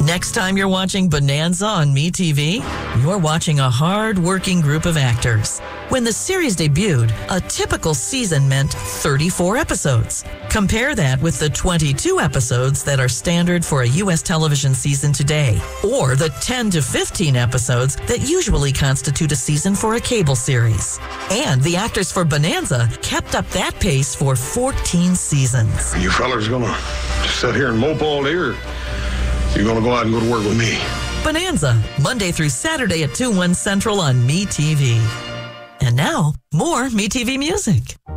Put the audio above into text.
Next time you're watching Bonanza on MeTV, you're watching a hard-working group of actors. When the series debuted, a typical season meant 34 episodes. Compare that with the 22 episodes that are standard for a U.S. television season today, or the 10 to 15 episodes that usually constitute a season for a cable series. And the actors for Bonanza kept up that pace for 14 seasons. You fellas gonna just sit here and mope all day, or you gonna go out and go to work with me? Bonanza, Monday through Saturday at 2/1 Central on MeTV. And now, more MeTV music.